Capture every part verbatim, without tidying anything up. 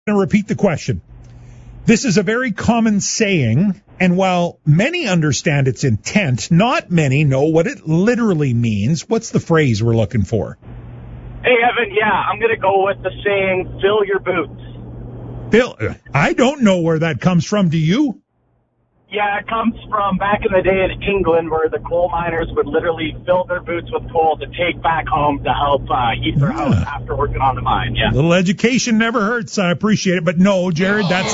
I'm going to repeat the question. This is a very common saying, and while many understand its intent, not many know what it literally means. What's the phrase we're looking for? Hey, Evan, yeah, I'm going to go with the saying, fill your boots. Bill, I don't know where that comes from. Do you? Yeah, it comes from back in the day in England where the coal miners would literally fill their boots with coal to take back home to help uh, heat their Yeah. house after working on the mine. Yeah. A little education never hurts. I appreciate it. But no, Jared, that's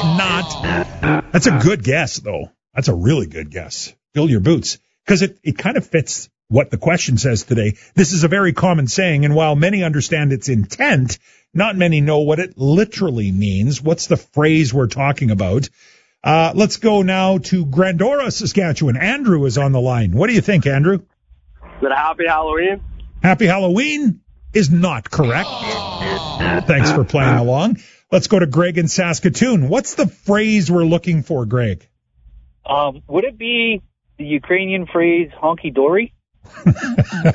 not. That's a good guess, though. That's a really good guess. Fill your boots. Because it, it kind of fits what the question says today. This is a very common saying, and while many understand its intent, not many know what it literally means. What's the phrase we're talking about? Uh, let's go now to Grandora, Saskatchewan. Andrew is on the line. What do you think, Andrew? Is it a happy Halloween? Happy Halloween is not correct. Thanks for playing along. Let's go to Greg in Saskatoon. What's the phrase we're looking for, Greg? Um, would it be the Ukrainian phrase honky-dory? uh,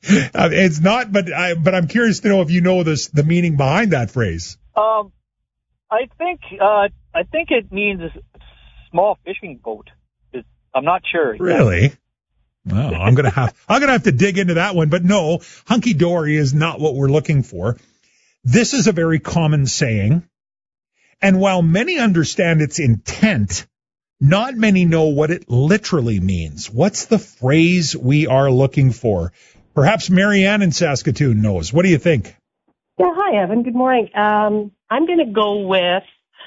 it's not, but I, but I'm curious to know if you know this, the meaning behind that phrase. Um, I think uh, I think it means a small fishing boat. It's, I'm not sure. Really? Well, I'm gonna have I'm gonna have to dig into that one. But no, hunky dory is not what we're looking for. This is a very common saying, and while many understand its intent, not many know what it literally means. What's the phrase we are looking for? Perhaps Marianne in Saskatoon knows. What do you think? Yeah, hi, Evan. Good morning. Um, I'm going to go with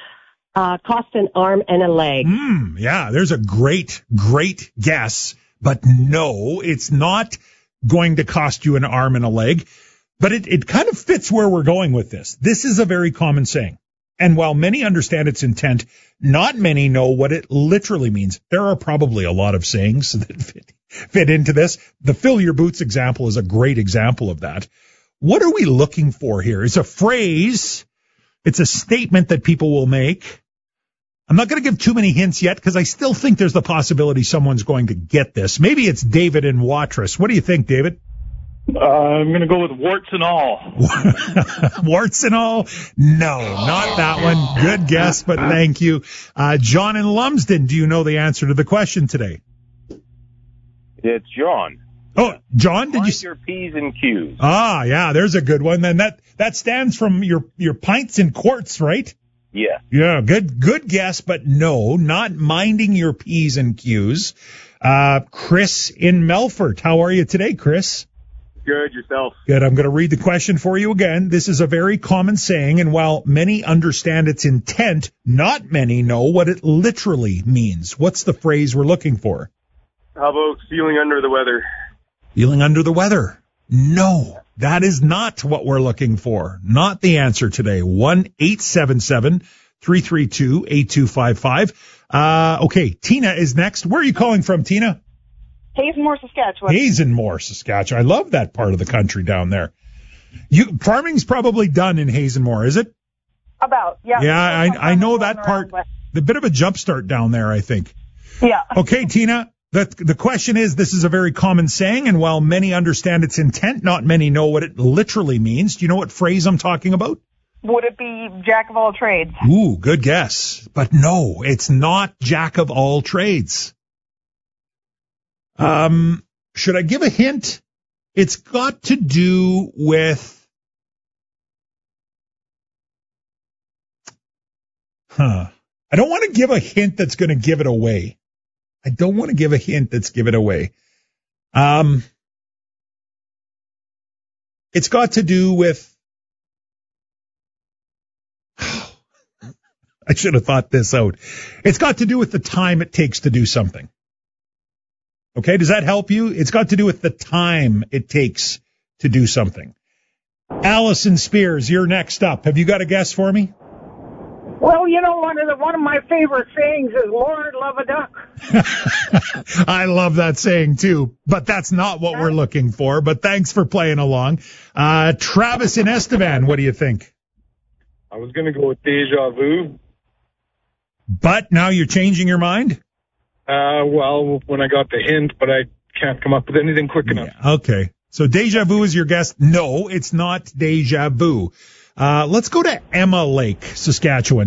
uh, cost an arm and a leg. Mm, yeah, there's a great, great guess. But no, it's not going to cost you an arm and a leg. But it, it kind of fits where we're going with this. This is a very common saying. And while many understand its intent, not many know what it literally means. There are probably a lot of sayings that fit, fit into this. The fill your boots example is a great example of that. What are we looking for here? It's a phrase. It's a statement that people will make. I'm not going to give too many hints yet because I still think there's the possibility someone's going to get this. Maybe it's David in Watrous. What do you think, David? Uh, I'm going to go with warts and all. Warts and all? No, not that one. Good guess, but thank you. Uh, John in Lumsden, do you know the answer to the question today? It's John. Oh, John, did Mind you? your P's and Q's. Ah, yeah, there's a good one. Then that, that stands from your, your pints and quarts, right? Yeah. Yeah, good, good guess, but no, not minding your P's and Q's. Uh, Chris in Melfort. How are you today, Chris? Good, yourself. Good. I'm going to read the question for you again. This is a very common saying, and while many understand its intent, not many know what it literally means. What's the phrase we're looking for? How about feeling under the weather? Feeling under the weather. No, that is not what we're looking for. Not the answer today. one eight seven seven, three three two, eight two five five. Uh, okay, Tina is next. Where are you calling from, Tina? Hazenmore, Saskatchewan. Hazenmore, Saskatchewan. I love that part of the country down there. You farming's probably done in Hazenmore, is it? About, yeah. Yeah, I, I know that part. A bit of a jump start down there, I think. Yeah. Okay, Tina, the, the question is, this is a very common saying, and while many understand its intent, not many know what it literally means. Do you know what phrase I'm talking about? Would it be jack of all trades? Ooh, good guess. But no, it's not jack of all trades. Um, should I give a hint? It's got to do with, huh. I don't want to give a hint that's going to give it away. I don't want to give a hint that's give it away. Um, it's got to do with, I should have thought this out. It's got to do with the time it takes to do something. Okay, does that help you? It's got to do with the time it takes to do something. Allison Spears, you're next up. Have you got a guess for me? Well, you know, one of the one of my favorite sayings is "Lord, love a duck." I love that saying too, but that's not what we're looking for. But thanks for playing along. Uh, Travis in Estevan, what do you think? I was going to go with deja vu. But now you're changing your mind? Uh, well, when I got the hint, but I can't come up with anything quick enough. Yeah, okay. So deja vu is your guess? No, it's not deja vu. Uh, let's go to Emma Lake, Saskatchewan.